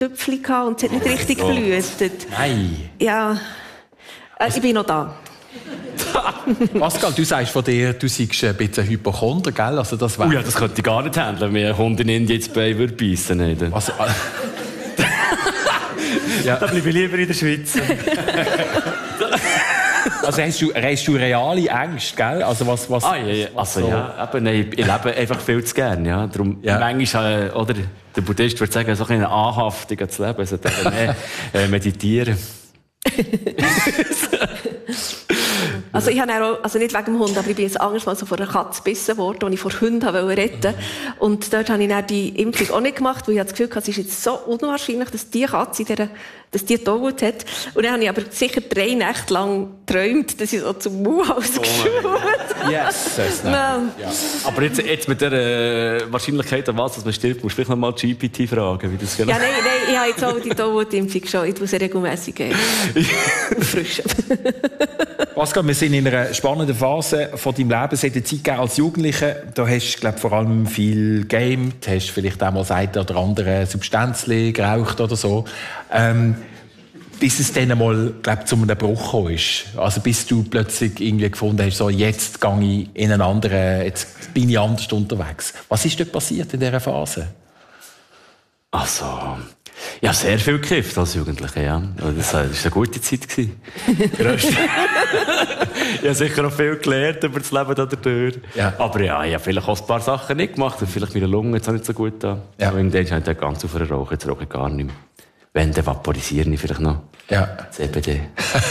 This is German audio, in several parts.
Tüpfchen gehabt und es hat nicht richtig gelüstet. Nein. Ja, ich bin noch da. Pascal, du sagst von dir, du seist ein bisschen Hypochonder, gell? Also das ja, das könnte ich gar nicht handeln, wenn ein Hund in Indien jetzt bei würde beißen würde. Also, ja. Da bleibe ich lieber in der Schweiz. Also hast du reale Ängste, gell? Also was ja. Also ja, eben, nein, ich lebe einfach viel zu gern, ja. Darum, manchmal, oder, der Buddhist würde sagen, so eine Anhaftung zu leben, also mehr meditieren. Also ich habe auch, also nicht wegen dem Hund, aber ich bin jetzt anders mal so von einer Katze gebissen worden, die ich vor Hunden retten wollte. Und dort habe ich dann die Impfung auch nicht gemacht, weil ich das Gefühl hatte, es ist jetzt so unwahrscheinlich, dass die Katze dass die getötet hat. Und dann habe ich aber sicher 3 Nächte lang geträumt, dass ich so zum Mauhaus geschaut habe. Yes, ja. Aber jetzt mit der Wahrscheinlichkeit, dass man stirbt, musst du vielleicht noch mal GPT fragen, wie das genau... Ja, nein, ich habe jetzt auch die Tollwut-Impfung schon. Ich muss sie regelmässig geben. Auffrischen. Pascal, wir sind in einer spannenden Phase von deinem Leben. Es hat eine Zeit gegeben als Jugendlicher. Da hast du, glaube vor allem viel gegamed, hast vielleicht auch mal das eine oder andere Substänzchen geraucht oder so. Bis es dann einmal, glaube zu einem Bruch gekommen ist. Also bis du plötzlich irgendwie gefunden hast, so, jetzt gehe ich in einen anderen, jetzt bin ich anders unterwegs. Was ist dort passiert in dieser Phase? Also, ja, sehr viel gekifft als Jugendlicher, ja. Das war eine gute Zeit. Ich habe sicher auch viel gelernt über das Leben da durch. Ja. Aber ja, ich habe vielleicht auch ein paar Sachen nicht gemacht und vielleicht meine Lunge jetzt auch nicht so gut da. Ja. Aber in dem habe ich ganz auf Rauchen, jetzt rauche ich gar nicht mehr. Wenn, dann vaporisieren ich vielleicht noch. Ja. CBD.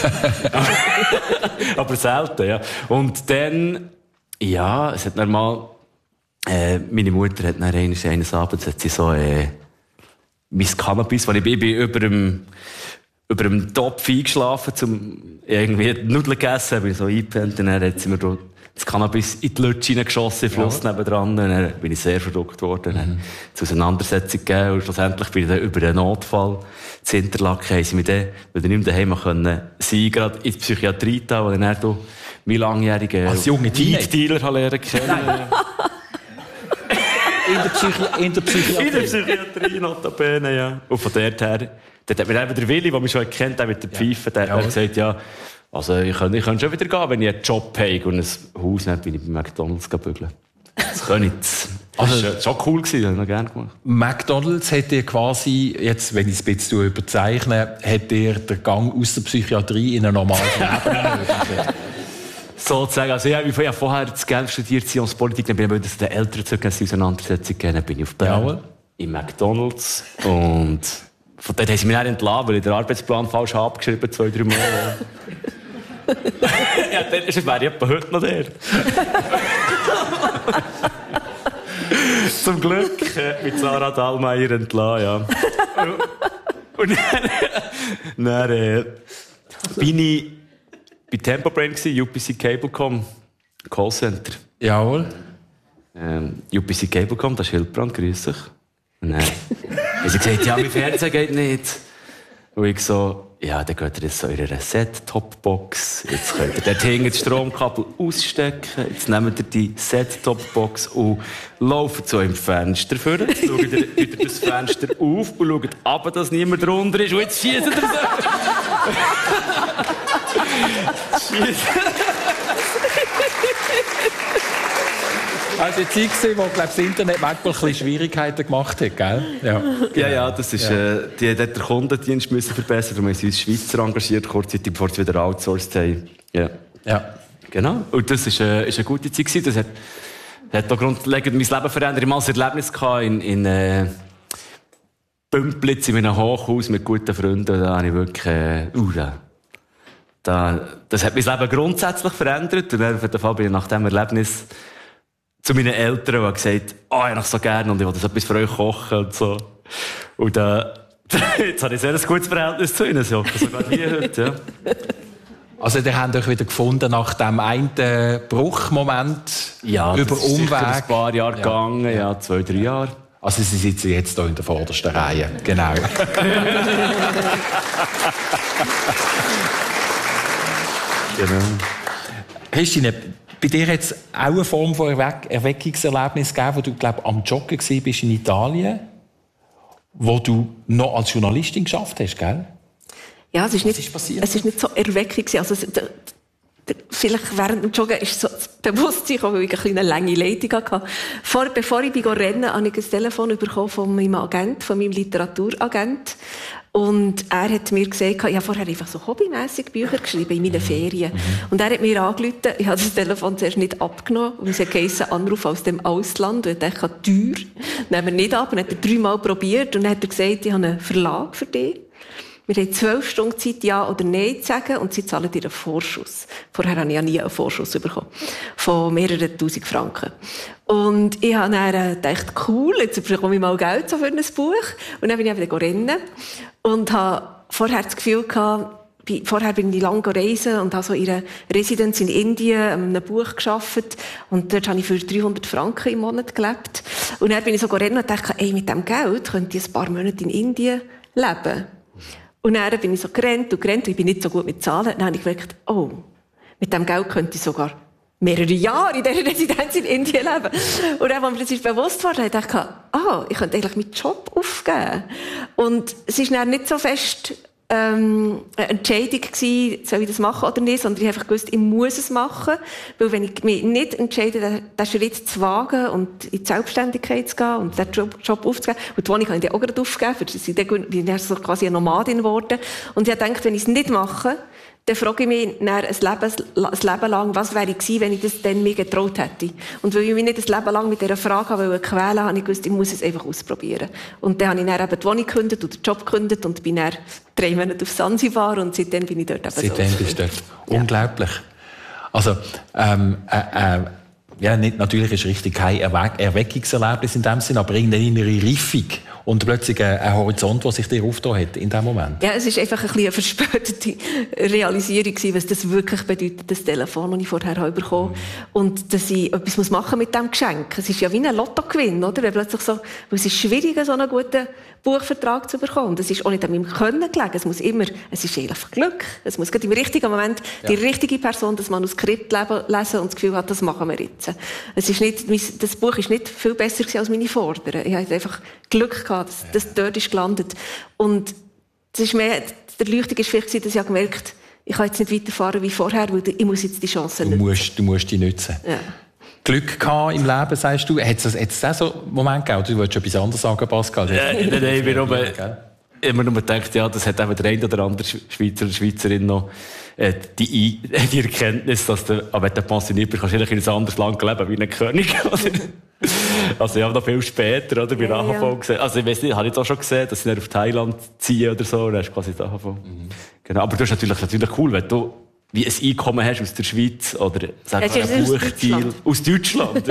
Aber selten, ja. Und dann, ja, es hat dann mal, meine Mutter hat dann eines Abends, hat sie so, mein Cannabis, weil ich bin über dem Topf eingeschlafen, irgendwie Nudeln gegessen, bin ich so eingepennt, und dann hat sie mir das Cannabis in die Lutsche hineingeschossen, im Fluss nebendran, und dann bin ich sehr verrückt worden, dann zur Auseinandersetzung gegeben, und schlussendlich bin ich dann über den Notfall zu Interlaken, haben sie mich dann, weil ich nicht mehr daheim können sein, gerade in die Psychiatrie da, wo ich dann meinen langjährigen Weed-Dealer lernen kennen. In der Psychiatrie, notabene, ja. Und von dort her, dort hat mir eben der Willi, der mich schon kennt, der mit der Pfeife, der hat gesagt, ja, also ich kann schon wieder gehen, wenn ich einen Job habe und ein Haus habe, bin ich bei McDonald's bügeln. Das kann ich. Also, das war schon cool, das habe ich noch gerne gemacht. McDonald's hat dir quasi, jetzt, wenn ich es ein bisschen überzeichne, hat dir den Gang aus der Psychiatrie in ein normales Leben ermöglicht. Sozusagen. Also, ich habe vorher das Genf studiert, Politik, dann bin ich den Eltern zur Auseinandersetzung gegeben, dann bin ich auf Bern, in McDonald's, und von dort haben sie mich dann entlassen, weil ich den Arbeitsplan falsch abgeschrieben 2-3 Mal. Ja, dann wäre ich etwa heute noch der. Zum Glück mit Sarah Dahlmeier entlassen, ja. Und dann bin ich bei Tempobrain gsi, UPC Cablecom, Callcenter. Jawohl. UPC Cablecom, das ist Hildbrand, grüß dich. Und dann haben sie gesagt, ja, mein Fernseher geht nicht. Und ich so, ja, dann geht ihr jetzt so in eine Set-Top-Box. Jetzt könnt ihr dort hinten das Stromkabel ausstecken. Jetzt nehmt ihr die Set-Top-Box und lauft so im Fenster vor. Jetzt schaut ihr wieder das Fenster auf und schaut ab, dass niemand drunter ist. Und jetzt schießt ihr so. Also die Zeit gesehen, wo das Internet manchmal ein bisschen Schwierigkeiten gemacht hat, gell? Ja, das ist, die hat der Kundendienst müssen verbessern, darum haben sie uns Schweizer engagiert, kurzzeitig bevor sie wieder outsourced haben. Ja. Genau. Und das ist eine gute Zeit gewesen. Das hat auch grundlegend mein Leben verändert. Ich hatte mal ein Erlebnis in Bümplitz, in einem Hochhaus mit guten Freunden. Da habe ich wirklich, das hat mein Leben grundsätzlich verändert. Und dann bin ich nach diesem Erlebnis zu meinen Eltern und gesagt, ich habe noch so gerne und ich will das etwas für euch kochen und so. Und jetzt habe ich sehr ein gutes Verhältnis zu ihnen, sogar hier heute, ja. Also, ihr habt euch wieder gefunden nach dem einen Bruchmoment, über Umweg. Ja, ein paar Jahre gegangen, 2-3 Jahre. Also, sie sitzen jetzt hier in der vordersten Reihe, genau. Genau. Christine, bei dir hat es auch eine Form von Erweckungserlebnis gegeben, wo du, glaube am Joggen warst in Italien. wo du noch als Journalistin geschafft hast, gell? Ja, es ist nicht so erweckend. Also, vielleicht während dem Joggen ist so das Bewusstsein gekommen, weil ich eine kleine lange Leitung hatte. Bevor ich rennen habe ich ein Telefon bekommen von meinem Agent, von meinem Literaturagent. Und er hat mir gesagt, ich habe vorher einfach so hobbymässig Bücher geschrieben in meinen Ferien. Und er hat mir angerufen, ich habe das Telefon zuerst nicht abgenommen, und es hat geheißen, Anruf aus dem Ausland, und ich dachte, teuer, nehmen wir nicht ab. Und hat er 3-mal probiert, und dann hat er gesagt, ich habe einen Verlag für dich. Wir haben 12 Stunden Zeit, Ja oder Nein zu sagen, und sie zahlen dir einen Vorschuss. Vorher habe ich ja nie einen Vorschuss bekommen. Von mehreren tausend Franken. Und ich habe dann gedacht, cool, jetzt bekomme ich mal Geld so für ein Buch. Und dann bin ich wieder rennen. Und habe vorher das Gefühl gehabt, vorher bin ich lange reisen und habe so in einer Residenz in Indien an einem Buch gearbeitet. Und dort habe ich für 300 Franken im Monat gelebt. Und dann bin ich so rennen und dachte, mit diesem Geld könnte ich ein paar Monate in Indien leben. Und dann bin ich so gerannt und ich bin nicht so gut mit Zahlen. Dann habe ich gemerkt, mit diesem Geld könnte ich sogar mehrere Jahre in dieser Residenz in Indien leben. Und dann, als mir das bewusst wurde, dachte ich, ich könnte eigentlich meinen Job aufgeben. Und es ist dann nicht so fest eine Entscheidung gewesen, soll ich das machen oder nicht, sondern ich habe einfach gewusst, ich muss es machen, weil wenn ich mich nicht entscheide, den Schritt zu wagen und in die Selbstständigkeit zu gehen und den Job aufzugeben, und die Wohnung habe ich dann auch gerade aufgegeben, weil ich bin so quasi eine Nomadin geworden, und ich habe gedacht, wenn ich es nicht mache, dann frage ich mich ein Leben lang, was wäre ich gewesen, wenn ich das dann mir getraut hätte. Und weil ich mich nicht ein Leben lang mit dieser Frage quälen wollte, habe ich gewusst, ich muss es einfach ausprobieren. Und dann habe ich dann eben die Wohnung gekündigt und den Job gekündigt und bin dann 3 Monate auf Zanzibar, und seitdem bin ich dort eben seitdem bist du dort. Ja. Unglaublich. Also, natürlich ist richtig kein Erweckungserlebnis in dem Sinn, aber irgendeine innere Reifung und plötzlich ein Horizont, der sich dir aufgetan hat in dem Moment. Ja, es ist einfach ein bisschen eine verspätete Realisierung gewesen, was das wirklich bedeutet, das Telefon, das ich vorher bekommen habe. Und dass ich etwas machen mit diesem Geschenk. Es ist ja wie ein Lottogewinn, oder? Wenn plötzlich so, weil es ist schwierig, so einen guten Buchvertrag zu bekommen. Das ist auch nicht an meinem Können gelegen. Es ist eigentlich Glück. Es muss gerade im richtigen Moment die richtige Person das Manuskript lesen und das Gefühl hat, das machen wir jetzt. Das Buch ist nicht viel besser als meine Vorderen. Ich hatte einfach Glück gehabt, dass das dort ist gelandet. Und das ist mehr, der Erleuchtung war vielleicht, dass ich gemerkt habe, ich kann jetzt nicht weiterfahren wie vorher, weil ich muss jetzt die Chance nutzen. Du musst die nutzen. Ja. Glück gehabt im Leben, sagst du. Hat es auch so einen Moment gegeben? Du wolltest etwas anderes sagen, Pascal? Nein, wir haben immer nur gedacht, ja, das hat eben der eine oder andere Schweizer oder Schweizerin noch die Erkenntnis, dass du, wenn du pensioniert bist, kannst du in ein anderes Land leben wie ein König. Also ich habe noch viel später, oder, bei der AHV gesehen. Also ich weiss nicht, habe ich jetzt auch schon gesehen, dass sie dann auf Thailand ziehen oder so, und dann hast du quasi die AHV. Genau, aber das ist natürlich cool, wenn du wie ein Einkommen hast aus der Schweiz oder sagen wir ein Buchstil aus Deutschland.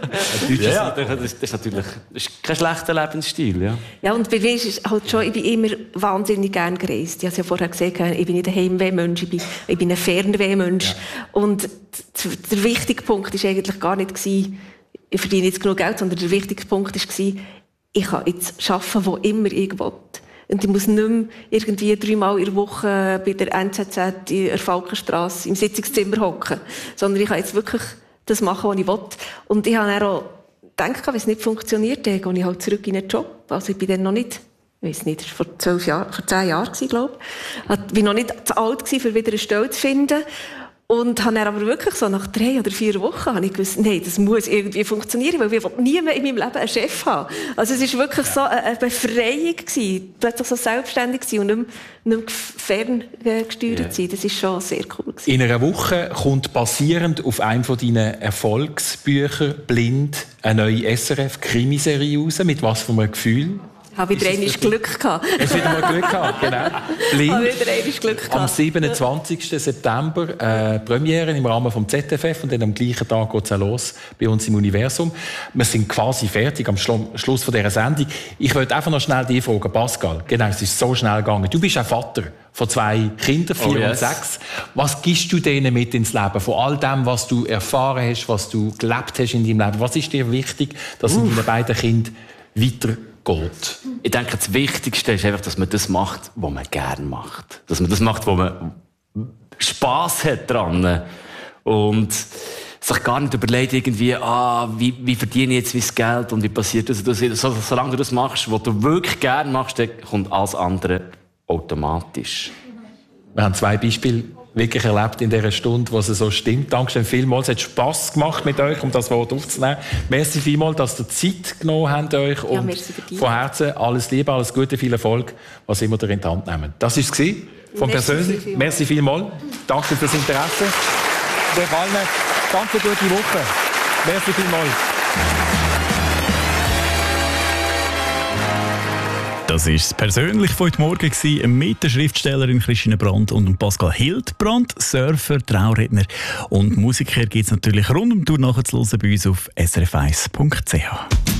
Das ist natürlich kein schlechter Lebensstil. Ja, ja, und bei mir ist es halt schon, ich bin immer wahnsinnig gern gereist. Ich habe es ja vorher gesagt, ich bin nicht ein Heimweh-Mensch, ich bin ein Fernweh-Mensch. Ja. Und der wichtige Punkt war eigentlich gar nicht, ich verdiene jetzt genug Geld, sondern der wichtige Punkt war, ich kann jetzt arbeiten, wo immer ich will. Und ich muss nicht mehr irgendwie 3-mal in der Woche bei der NZZ in der Falkenstrasse im Sitzungszimmer hocken. Sondern ich kann jetzt wirklich das machen, was ich will. Und ich habe dann auch gedacht, wenn es nicht funktioniert, dann gehe ich halt zurück in den Job. Also ich bin dann noch nicht, ich weiss nicht, das war vor 10 Jahren, glaube ich. Ich war noch nicht zu alt gewesen, um wieder eine Stelle zu finden. Und habe dann aber wirklich so nach 3 oder 4 Wochen habe ich gewusst, nein, das muss irgendwie funktionieren, weil ich nie mehr in meinem Leben einen Chef haben. Also es war wirklich so eine Befreiung gewesen, plötzlich so selbstständig gewesen und nicht mehr ferngesteuert sein. Das war schon sehr cool gewesen. In einer Woche kommt basierend auf einem von deinen Erfolgsbüchern «Blind» eine neue SRF-Krimiserie raus. Mit was für einem Gefühl? Ich habe wieder einmal Glück gehabt. Hast wieder mal Glück gehabt, genau. Blind. Habe wieder einmal Glück gehabt. Am 27. September Premiere im Rahmen vom ZFF und dann am gleichen Tag geht es auch los bei uns im Universum. Wir sind quasi fertig am Schluss von dieser Sendung. Ich wollte einfach noch schnell dich fragen, Pascal. Genau, es ist so schnell gegangen. Du bist ein Vater von 2 Kindern, 4 und 6. Was gibst du denen mit ins Leben? Von all dem, was du erfahren hast, was du gelebt hast in deinem Leben. Was ist dir wichtig, dass in deinen beiden Kindern weitergeht? Ich denke, das Wichtigste ist einfach, dass man das macht, was man gerne macht. Dass man das macht, wo man Spass hat dran. Und sich gar nicht überlegt, irgendwie, wie verdiene ich jetzt mein Geld und wie passiert das. Solange du das machst, was du wirklich gerne machst, dann kommt alles andere automatisch. Wir haben 2 Beispiele wirklich erlebt in dieser Stunde, wo es so stimmt. Dankeschön vielmals. Es hat Spass gemacht mit euch, um das Wort aufzunehmen. Merci vielmals, dass ihr Zeit genommen habt euch. Ja, und von Herzen alles Liebe, alles Gute, viel Erfolg, was immer ihr in die Hand nehmt. Das war es von persönlich. Merci vielmals. Danke fürs Interesse. Euch allen ganz eine gute Woche. Merci vielmals. Das war es persönlich von heute Morgen mit der Schriftstellerin Christine Brandt und Pascal Hildbrand, Surfer, Trauredner und Musiker. Gibt es natürlich rund um die Tour nachzuhören bei uns auf srf1.ch.